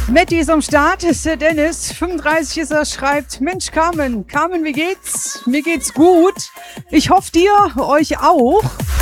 Matti ist am Start, ist der Dennis, 35 ist er, schreibt, Mensch Carmen, wie geht's? Mir geht's gut. Ich hoffe dir, euch auch.